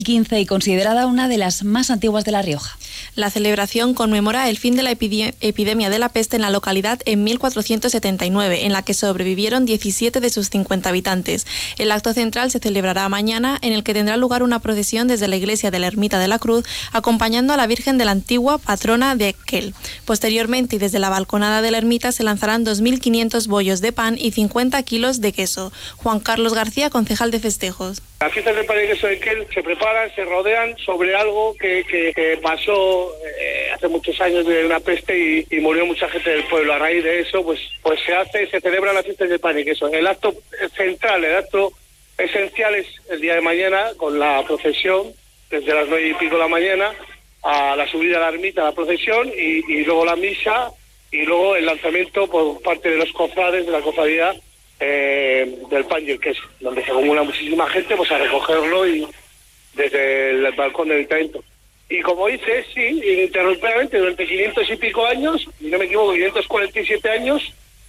15 y considerada una de las más antiguas de La Rioja. La celebración conmemora el fin de la epidemia de la peste en la localidad en 1479, en la que sobrevivieron 17 de sus 50 habitantes. El acto central se celebrará mañana, en el que tendrá lugar una procesión desde la iglesia de la Ermita de la Cruz, acompañando a la Virgen de la Antigua, patrona de Aquel. Posteriormente, y desde la balconada de la ermita, se lanzarán 2.500 bollos de pan y 50 kilos de queso. Juan Carlos García, concejal de festejos. Las fiestas del pan y queso de Aquel se preparan, se rodean sobre algo que pasó hace muchos años de una peste y murió mucha gente del pueblo. A raíz de eso, pues se celebran las fiestas del pan y queso. El acto central, el acto esencial es el día de mañana, con la procesión, desde las 9:00 de la mañana, a la subida a la ermita, la procesión, y luego la misa, y luego el lanzamiento por parte de los cofrades de la cofradía del pan y el queso, donde se acumula muchísima gente pues a recogerlo y desde el balcón del ayuntamiento. Y como dices, sí, ininterrumpidamente durante 500 y pico años, y no me equivoco, 547 años,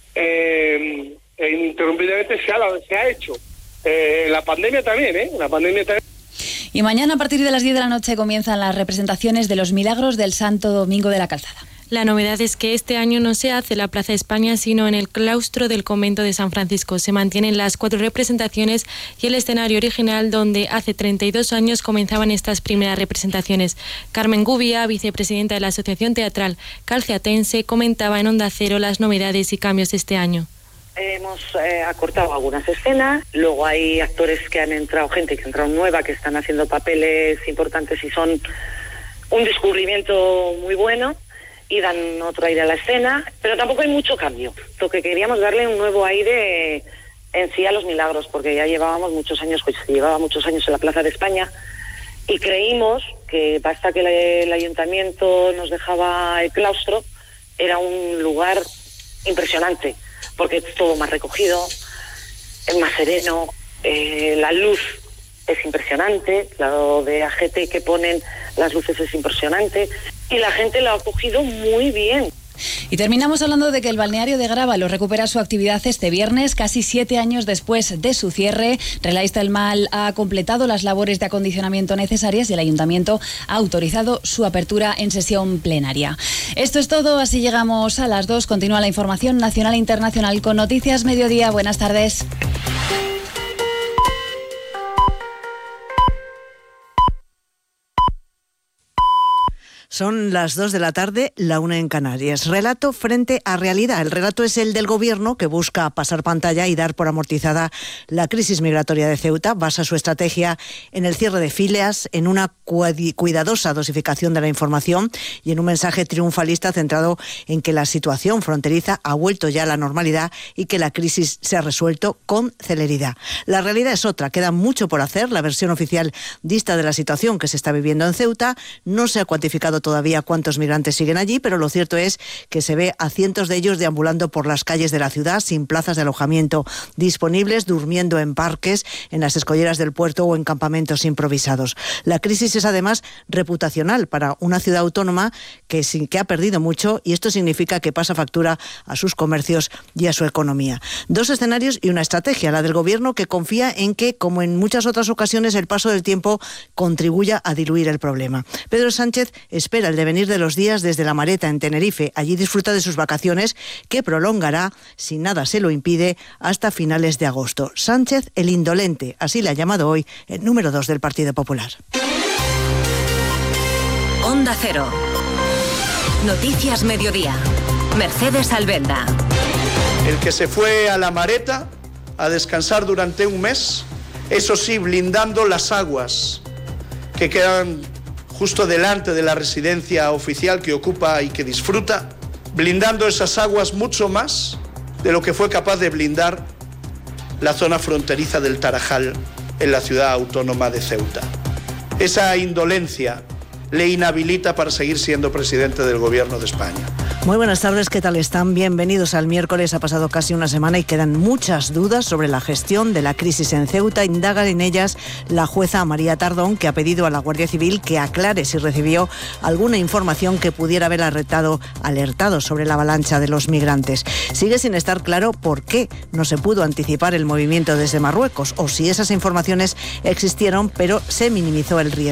ininterrumpidamente se ha hecho. La pandemia también. Y mañana a partir de las 10 de la noche comienzan las representaciones de los milagros del Santo Domingo de la Calzada. La novedad es que este año no se hace en la Plaza España, sino en el claustro del convento de San Francisco. Se mantienen las 4 representaciones y el escenario original donde hace 32 años comenzaban estas primeras representaciones. Carmen Gubia, vicepresidenta de la Asociación Teatral Calceatense, comentaba en Onda Cero las novedades y cambios de este año. Hemos acortado algunas escenas, luego hay actores que han entrado, gente que ha entrado nueva, que están haciendo papeles importantes y son un descubrimiento muy bueno y dan otro aire a la escena, pero tampoco hay mucho cambio. Lo que queríamos darle un nuevo aire en sí a los milagros, porque ya llevaba muchos años en la Plaza de España y creímos que basta que el ayuntamiento nos dejaba el claustro, era un lugar impresionante, porque es todo más recogido, es más sereno, la luz es impresionante, lo de AGT que ponen las luces es impresionante y la gente lo ha cogido muy bien. Y terminamos hablando de que el balneario de Grábalo recupera su actividad este viernes, casi 7 años después de su cierre. Relays del Mal ha completado las labores de acondicionamiento necesarias y el ayuntamiento ha autorizado su apertura en sesión plenaria. Esto es todo, así llegamos a las 2. Continúa la información nacional e internacional con Noticias Mediodía. Buenas tardes. Son las 2 de la tarde, la 1 en Canarias. Relato frente a realidad. El relato es el del Gobierno, que busca pasar pantalla y dar por amortizada la crisis migratoria de Ceuta. Basa su estrategia en el cierre de filas, en una cuidadosa dosificación de la información y en un mensaje triunfalista centrado en que la situación fronteriza ha vuelto ya a la normalidad y que la crisis se ha resuelto con celeridad. La realidad es otra. Queda mucho por hacer. La versión oficial dista de la situación que se está viviendo en Ceuta. No se ha cuantificado todavía cuántos migrantes siguen allí, pero lo cierto es que se ve a cientos de ellos deambulando por las calles de la ciudad sin plazas de alojamiento disponibles, durmiendo en parques, en las escolleras del puerto o en campamentos improvisados. La crisis es además reputacional para una ciudad autónoma que ha perdido mucho, y esto significa que pasa factura a sus comercios y a su economía. 2 escenarios y una estrategia, la del Gobierno, que confía en que, como en muchas otras ocasiones, el paso del tiempo contribuya a diluir el problema. Pedro Sánchez espera el devenir de los días desde La Mareta, en Tenerife. Allí disfruta de sus vacaciones, que prolongará, si nada se lo impide, hasta finales de agosto. Sánchez el indolente, así le ha llamado hoy el número 2 del Partido Popular. Onda Cero. Noticias Mediodía. Mercedes Albenda. El que se fue a La Mareta a descansar durante un mes, eso sí, blindando las aguas que quedan justo delante de la residencia oficial que ocupa y que disfruta, blindando esas aguas mucho más de lo que fue capaz de blindar la zona fronteriza del Tarajal en la ciudad autónoma de Ceuta. Esa indolencia le inhabilita para seguir siendo presidente del Gobierno de España. Muy buenas tardes, ¿qué tal están? Bienvenidos al miércoles. Ha pasado casi una semana y quedan muchas dudas sobre la gestión de la crisis en Ceuta. Indaga en ellas la jueza María Tardón, que ha pedido a la Guardia Civil que aclare si recibió alguna información que pudiera haber alertado sobre la avalancha de los migrantes. Sigue sin estar claro por qué no se pudo anticipar el movimiento desde Marruecos o si esas informaciones existieron pero se minimizó el riesgo.